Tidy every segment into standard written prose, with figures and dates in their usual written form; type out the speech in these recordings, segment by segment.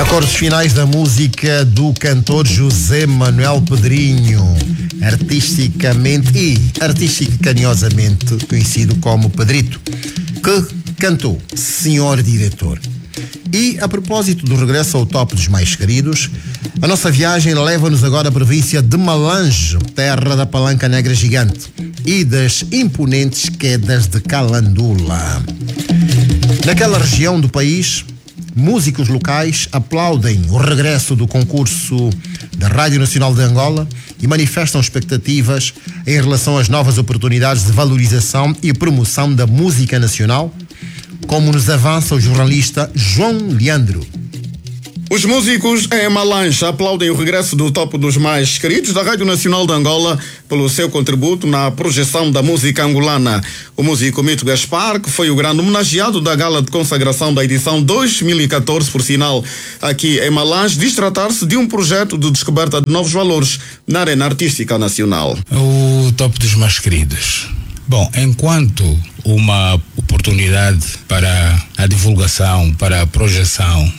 Acordes finais da música do cantor José Manuel Pedrinho, artisticamente e carinhosamente conhecido como Pedrito, que cantou Senhor Diretor. E a propósito do regresso ao top dos mais queridos, a nossa viagem leva-nos agora à província de Malange, terra da Palanca Negra Gigante e das imponentes quedas de Calandula. Naquela região do país, músicos locais aplaudem o regresso do concurso da Rádio Nacional de Angola e manifestam expectativas em relação às novas oportunidades de valorização e promoção da música nacional, como nos avança o jornalista João Leandro. Os músicos em Malange aplaudem o regresso do top dos mais queridos da Rádio Nacional de Angola pelo seu contributo na projeção da música angolana. O músico Mito Gaspar, que foi o grande homenageado da gala de consagração da edição 2014, por sinal, aqui em Malange, diz tratar-se de um projeto de descoberta de novos valores na arena artística nacional. O top dos mais queridos. Bom, enquanto uma oportunidade para a divulgação, para a projeção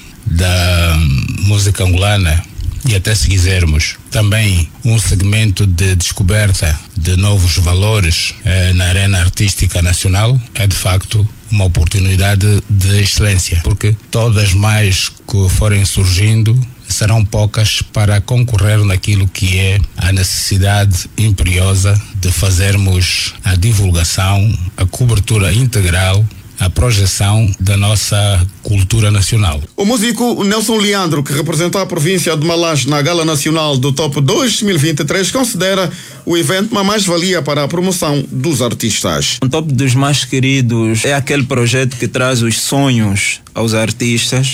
da música angolana e até, se quisermos, também um segmento de descoberta de novos valores na arena artística nacional, é de facto uma oportunidade de excelência, porque todas mais que forem surgindo serão poucas para concorrer naquilo que é a necessidade imperiosa de fazermos a divulgação, a cobertura integral, a projeção da nossa cultura nacional. O músico Nelson Leandro, que representou a província de Malange na Gala Nacional do Top 2023, considera o evento uma mais-valia para a promoção dos artistas. O Top dos Mais Queridos é aquele projeto que traz os sonhos aos artistas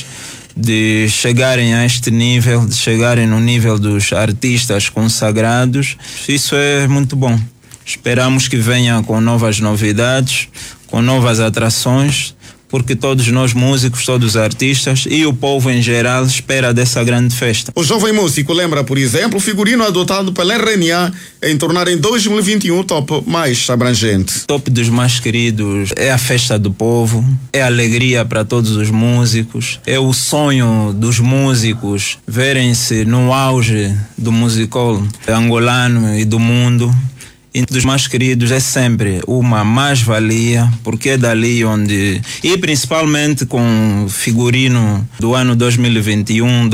de chegarem a este nível, de chegarem no nível dos artistas consagrados. Isso é muito bom. Esperamos que venha com novas novidades, com novas atrações, porque todos nós músicos, todos os artistas e o povo em geral espera dessa grande festa. O jovem músico lembra, por exemplo, o figurino adotado pela RNA em tornar em 2021 o top mais abrangente. O top dos mais queridos é a festa do povo, é a alegria para todos os músicos, é o sonho dos músicos verem-se no auge do musical angolano e do mundo. E dos mais queridos é sempre uma mais-valia, porque é dali onde... E principalmente com o figurino do ano 2021,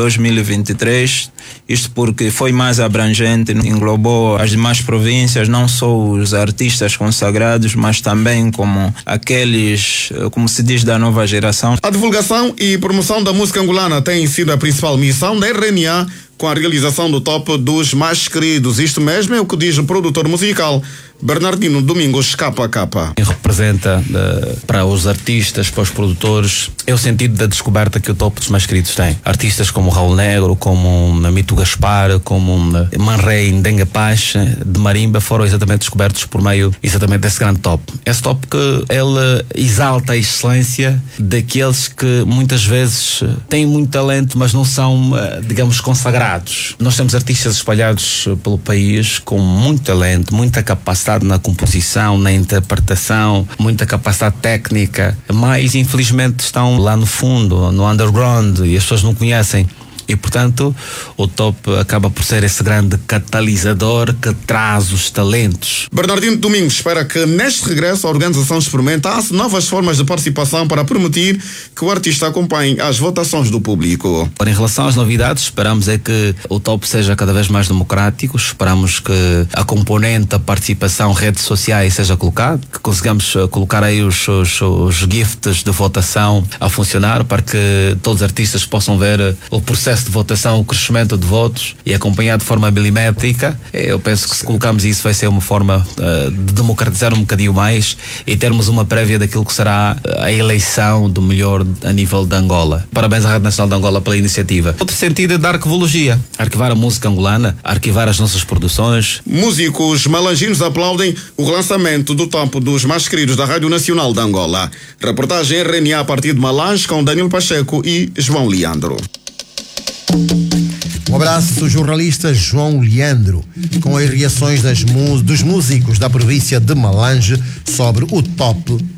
2023, isto porque foi mais abrangente, englobou as demais províncias, não só os artistas consagrados, mas também como aqueles, como se diz, da nova geração. A divulgação e promoção da música angolana tem sido a principal missão da RNA, com a realização do top dos mais queridos. Isto mesmo é o que diz o produtor musical Bernardino Domingos KK. Representa para os artistas, para os produtores, é o sentido da descoberta que o top dos mais queridos tem. Artistas como Raul Negro, como Mito Gaspar, como Manrei Ndenga Paz, de Marimba, foram exatamente descobertos por meio exatamente desse grande top. Esse top que ele exalta a excelência daqueles que muitas vezes têm muito talento, mas não são, digamos, consagrados. Nós temos artistas espalhados pelo país com muito talento, muita capacidade na composição, na interpretação, muita capacidade técnica, mas infelizmente estão lá no fundo, no underground, e as pessoas não conhecem. E, portanto, o top acaba por ser esse grande catalisador que traz os talentos. Bernardino Domingos espera que neste regresso a organização experimentasse novas formas de participação para permitir que o artista acompanhe as votações do público. Em relação às novidades, esperamos é que o top seja cada vez mais democrático, esperamos que a componente da participação redes sociais seja colocada, que consigamos colocar aí os gifts de votação a funcionar para que todos os artistas possam ver o processo de votação, o crescimento de votos e acompanhar de forma milimétrica. Eu penso que se colocarmos isso vai ser uma forma de democratizar um bocadinho mais e termos uma prévia daquilo que será a eleição do melhor a nível de Angola. Parabéns à Rádio Nacional de Angola pela iniciativa. Outro sentido é da arquivologia, arquivar a música angolana, arquivar as nossas produções. Músicos malanginos aplaudem o relançamento do top dos mais queridos da Rádio Nacional de Angola. Reportagem RNA a partir de Malange com Daniel Pacheco e João Leandro. Um abraço do jornalista João Leandro, com as reações dos músicos da província de Malange sobre o top